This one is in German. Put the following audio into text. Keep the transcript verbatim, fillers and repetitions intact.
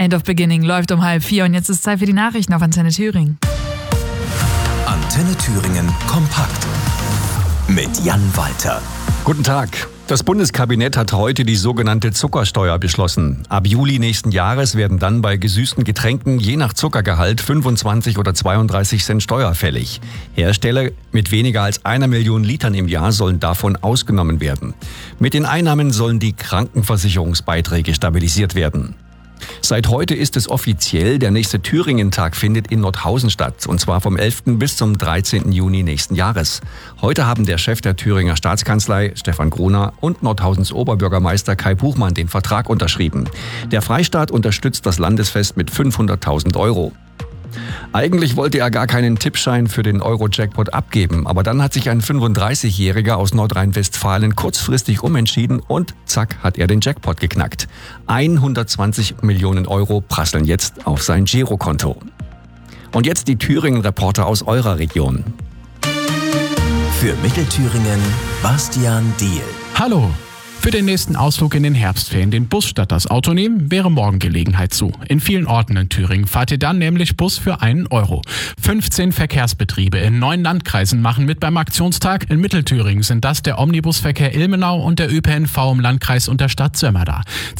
End of Beginning läuft um halb vier und jetzt ist Zeit für die Nachrichten auf Antenne Thüringen. Antenne Thüringen kompakt mit Jan Walter. Guten Tag. Das Bundeskabinett hat heute die sogenannte Zuckersteuer beschlossen. Ab Juli nächsten Jahres werden dann bei gesüßten Getränken je nach Zuckergehalt fünfundzwanzig oder zweiunddreißig Cent Steuer fällig. Hersteller mit weniger als einer Million Litern im Jahr sollen davon ausgenommen werden. Mit den Einnahmen sollen die Krankenversicherungsbeiträge stabilisiert werden. Seit heute ist es offiziell, der nächste Thüringen-Tag findet in Nordhausen statt, und zwar vom elften bis zum dreizehnten Juni nächsten Jahres. Heute haben der Chef der Thüringer Staatskanzlei, Stefan Gruner, und Nordhausens Oberbürgermeister Kai Buchmann den Vertrag unterschrieben. Der Freistaat unterstützt das Landesfest mit fünfhunderttausend Euro. Eigentlich wollte er gar keinen Tippschein für den Euro-Jackpot abgeben, aber dann hat sich ein fünfunddreißigjähriger aus Nordrhein-Westfalen kurzfristig umentschieden und zack hat er den Jackpot geknackt. hundertzwanzig Millionen Euro prasseln jetzt auf sein Girokonto. Und jetzt die Thüringen-Reporter aus eurer Region. Für Mittelthüringen Bastian Diehl. Hallo! Für den nächsten Ausflug in den Herbstferien den Bus statt das Auto nehmen, wäre morgen Gelegenheit zu. In vielen Orten in Thüringen fahrt ihr dann nämlich Bus für einen Euro. fünfzehn Verkehrsbetriebe in neun Landkreisen machen mit beim Aktionstag. In Mittelthüringen sind das der Omnibusverkehr Ilmenau und der Ö P N V im Landkreis und der Stadt Sömmerda.